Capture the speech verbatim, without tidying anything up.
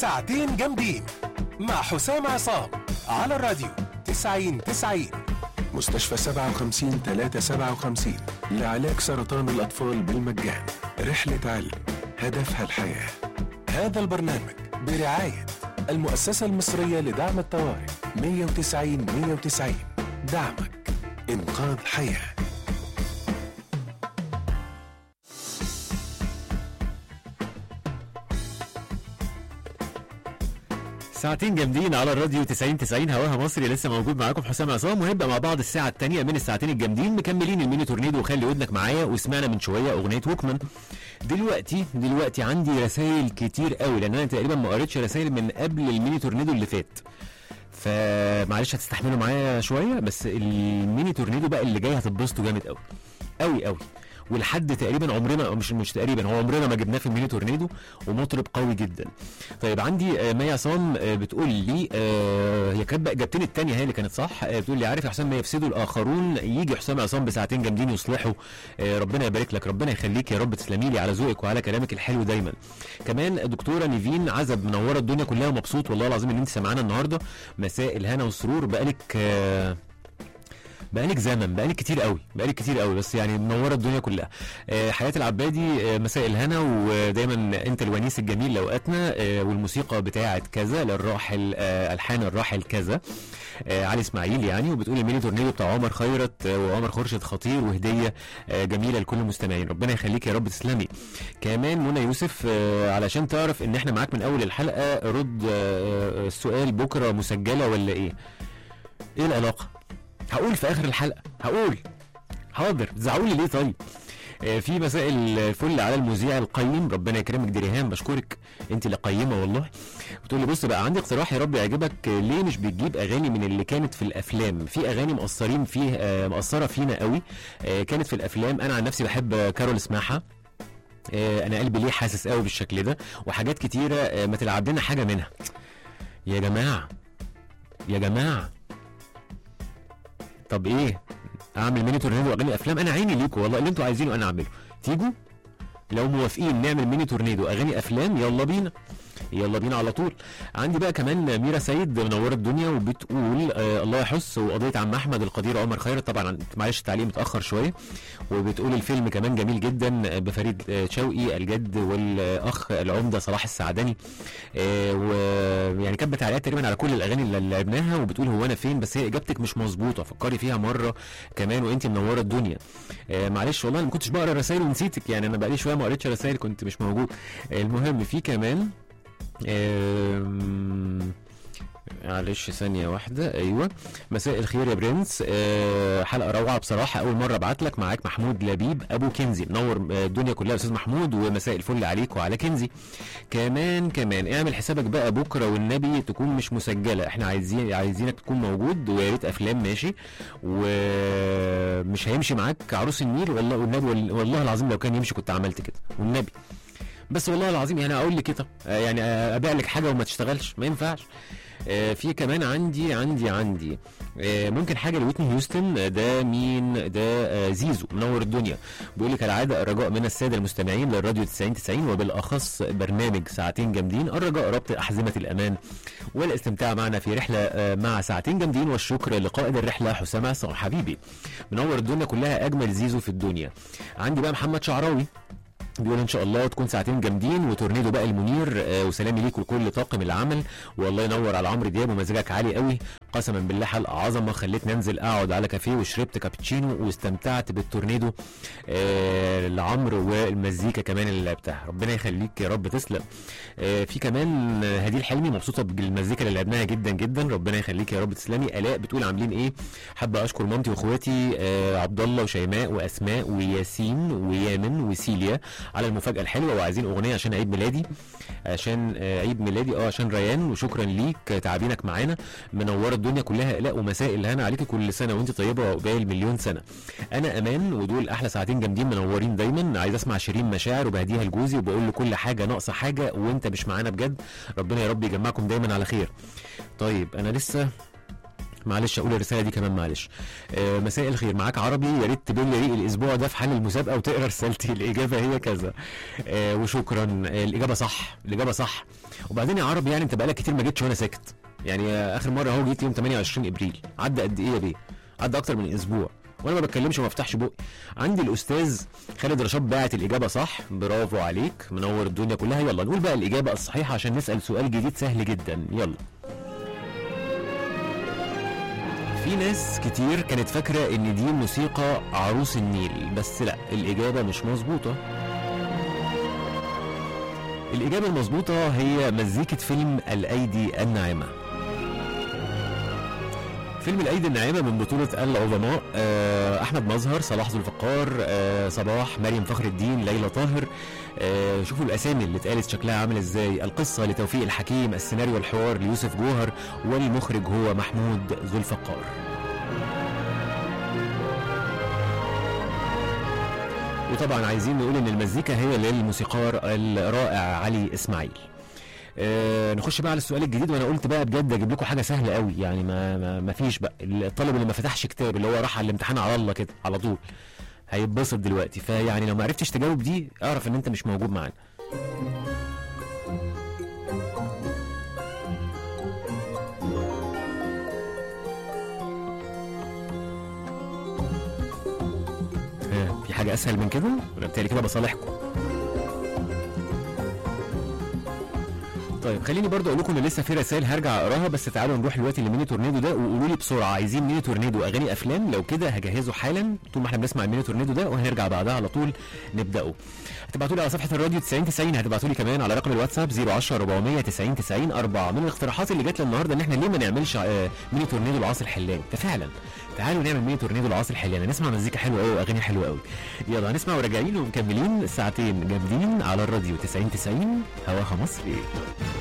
ساعتين جامدين مع حسام عصام على الراديو تسعين تسعين. مستشفى سبعة وخمسين ثلاثة سبعة وخمسين لعلاج سرطان الأطفال بالمجان. رحلة علم هدفها الحياة. هذا البرنامج برعاية المؤسسة المصرية لدعم الطوارئ مية وتسعين مية وتسعين. دعمك إنقاذ حياة. ساعتين جامدين على الراديو تسعين تسعين هواها مصري. لسه موجود معاكم حسام عصام، وهنبقى مع بعض الساعة الثانية من الساعتين الجامدين مكملين الميني تورنيدو. وخلي ودنك معايا. وسمعنا من شوية أغنية ووكمان. دلوقتي دلوقتي عندي رسائل كتير قوي، لأن أنا تقريبا ما قريتش رسائل من قبل الميني تورنيدو اللي فات، فمعلش هتستحملوا معايا شوية. بس الميني تورنيدو بقى اللي جاي هتتبسطوا جامد قوي قوي قوي. ولحد تقريبا عمرنا مش مش تقريبا هو عمرنا ما جبناه في الميني تورنيدو، ومطرب قوي جدا. طيب عندي مي عصام بتقول لي آه هي كانت جابتني الثانيه، هي اللي كانت صح. آه بتقول لي عارف يا حسام ما يفسدوا الاخرون يجي حسام عصام بساعتين جامدين يصلحوا. آه ربنا يبارك لك، ربنا يخليك يا رب. تسلمي لي على ذوقك وعلى كلامك الحلو دايما. كمان دكتوره نيفين عزب منوره الدنيا كلها، ومبسوط والله العظيم ان انت سمعانا النهارده. مساء الهنا والسرور. بقالك آه بقالك زمن، بقالك كتير قوي، بقالك كتير قوي، بس يعني منوره الدنيا كلها. آه حياه العبادي، آه مساء الهنا، ودايما انت الونيس الجميل لاوقاتنا. آه والموسيقى بتاعه كذا للراحل آه الحان الراحل كذا آه علي اسماعيل يعني. وبتقول الميني تورنيدو بتاع عمر خيرت آه وعمر خورشيد خطير، وهديه آه جميله لكل المستمعين. ربنا يخليك يا رب. تسلمي. كمان منى يوسف آه علشان تعرف ان احنا معاك من اول الحلقه، رد آه السؤال بكره مسجله ولا ايه؟ ايه العلاقه؟ هقول في اخر الحلقه، هقول حاضر. تزعلوا لي ليه طيب؟ آه في مساء الفل على المذيع القيم، ربنا يكرمك دي ريهام، بشكرك انت اللي قيمه والله. بتقول لي بص بقى عندي اقتراح يا رب يعجبك، ليه مش بتجيب اغاني من اللي كانت في الافلام؟ في اغاني مقصرين فيه آه مقصره فينا قوي آه كانت في الافلام. انا عن نفسي بحب كارول اسمعها، آه انا قلبي ليه حاسس قوي بالشكل ده، وحاجات كتيره. آه ما تلعب لنا حاجه منها يا جماعه يا جماعه. طب ايه اعمل ميني تورنيدو واغاني افلام؟ انا عيني ليكوا والله، اللي انتوا عايزينه انا اعمله. تيجوا لو موافقين نعمل ميني تورنيدو اغاني افلام، يلا بينا يلا بينا على طول. عندي بقى كمان ميرا سيد منوره الدنيا، وبتقول آه الله يحس وقضيه عم احمد القدير عمر خيرت. طبعا معلش التعليق متاخر شويه. وبتقول الفيلم كمان جميل جدا بفريد آه شوقي الجد والاخ العمده صلاح السعدني. آه ويعني كانت بتعليقات تقريبا على كل الاغاني اللي لعبناها. وبتقول هو انا فين، بس هي اجابتك مش مظبوطه، فكري فيها مره كمان وانت منوره الدنيا. آه معلش والله انا ما كنتش بقرا الرسائل ونسيتك، يعني انا بقالي شويه ما قريتش رسائل، كنت مش موجود. آه المهم في كمان معلش ثانية واحدة. أيوة مساء الخير يا برنس، أه حلقة روعة بصراحة، أول مرة أبعت لك. معاك محمود لبيب أبو كنزي، منور الدنيا كلها أستاذ محمود، ومساء الفل عليك وعلى كنزي. كمان كمان اعمل حسابك بقى بكرة والنبي تكون مش مسجلة، احنا عايزين عايزينك تكون موجود، ويا ريت أفلام ماشي، ومش هيمشي معاك عروس النيل والله والنبي، والله العظيم لو كان يمشي كنت عملت كده والنبي، بس والله العظيم يعني اقول لك كده يعني ابيع لك حاجه وما تشتغلش، ما ينفعش. آه في كمان عندي عندي عندي آه ممكن حاجه لويتني هيوستن. ده مين ده؟ آه زيزو منور الدنيا. بيقول لك كالعاده الرجاء من الساده المستمعين للراديو تسعين تسعين وبالاخص برنامج ساعتين جامدين، الرجاء ربط احزمه الامان والاستمتاع معنا في رحله آه مع ساعتين جامدين، والشكر لقائد الرحله حسام عصام حبيبي منور الدنيا كلها، اجمل زيزو في الدنيا. عندي بقى محمد شعراوي بيقول ان شاء الله تكون ساعتين جامدين وتورنيدو بقى المنير. آه وسلامي ليك ولكل طاقم العمل، والله ينور على عمرو دياب ومزاجك عالي قوي، قسما بالله حلقه عظمه، خليتني انزل اقعد على كافيه وشربت كابتشينو واستمتعت بالتورنيدو آه لعمرو والمزيكا كمان اللي لعبتها، ربنا يخليك يا رب. تسلم. آه في كمان هديل حلمي مبسوطه بالمزيكا اللي لعبناها جدا جدا، ربنا يخليك يا رب. تسلمي. الاء بتقول عاملين ايه؟ حابه اشكر مامتي واخواتي آه عبد الله وشيماء واسماء وياسين ويامن وسيليا على المفاجاه الحلوه، وعايزين اغنيه عشان عيد ميلادي، عشان آه عيد ميلادي اه عشان ريان، وشكرا ليك تعبينك معانا، منوره الدنيا كلها. الاء ومساء الهنا عليكي، كل سنه وانت طيبه وعقبال مليون سنه. انا امان، ودول احلى ساعتين جامدين منورين دايما. عايز اسمع شيرين مشاعر وبهديها لجوزي، وبقول له كل حاجه ناقصه حاجه وانت مش معانا بجد، ربنا يا رب يجمعكم دايما على خير. طيب انا لسه معلش اقول الرساله دي كمان معلش. آه مساء الخير، معاك عربي، يا ريت تبين لي ريق الاسبوع ده في حل المسابقه وتقرا رسالتي. الاجابه هي كذا. آه وشكرا. آه الاجابه صح، الاجابه صح. وبعدين يا عربي يعني انت بقالك كتير ما جيتش وانا ساكت. يعني آه اخر مره اهو جيت يوم ثمانية وعشرين ابريل، عدى قد ايه يا بيه؟ عدى اكتر من اسبوع وانا ما بتكلمش وما بفتحش بقي. عندي الاستاذ خالد رشاد باعت الاجابه صح، برافو عليك، منور الدنيا كلها. يلا نقول بقى الاجابه الصحيحه عشان نسال سؤال جديد سهل جدا. يلا. في ناس كتير كانت فاكره ان دي موسيقى عروس النيل، بس لا، الاجابه مش مظبوطه. الاجابه المظبوطه هي مزيكه فيلم الايدي الناعمه. فيلم الايدي الناعمه من بطوله العظماء احمد مظهر، صلاح ذو الفقار، صباح، مريم فخر الدين، ليلى طاهر. شوفوا الاسامي اللي اتقالت شكلها عامل ازاي. القصه لتوفيق الحكيم، السيناريو والحوار ليوسف جوهر، والمخرج هو محمود ذو الفقار. وطبعا عايزين نقول ان المزيكا هي للموسيقار الرائع علي اسماعيل. آه نخش بقى على السؤال الجديد، وانا قلت بقى بجد اجيب لكم حاجه سهله قوي، يعني ما ما, ما فيش بقى الطالب اللي ما فتحش كتاب، اللي هو راح على الامتحان على الله كده على طول هيتبسط دلوقتي. فيعني لو ما عرفتش تجاوب دي اعرف ان انت مش موجود معانا. آه في حاجه اسهل من كده؟ انا بالتالي كده بصالحكم. طيب خليني برضو اقول لكم ان لسه في رسائل هرجع اقراها، بس تعالوا نروح دلوقتي لميني تورنيدو ده وقولوا لي بسرعه عايزين ميني تورنيدو اغاني افلام. لو كده هجهزه حالا طول ما احنا بنسمع الميني تورنيدو ده، وهنرجع بعدها على طول نبداه. هتبعتوا لي على صفحه الراديو تسعين تسعين، هتبعتوا لي كمان على رقم الواتساب صفر عشرة أربعمية تسعين تسعين أربعة. من الاقتراحات اللي جات لي النهارده ان احنا ليه ما نعملش ميني تورنيدو العاصي الحلاني ده فعلا. تعالوا نعمل ميني تورنيدو العاصي الحلاني، نسمع مزيكا حلوه قوي واغاني حلوه قوي. يلا هنسمع وراجعين ومكملين ساعتين جامدين على الراديو تسعين تسعين هواها مصري.